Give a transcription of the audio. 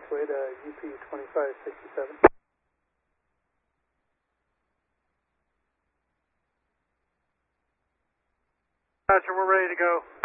Expressway to UP 2567. Roger, we're ready to go.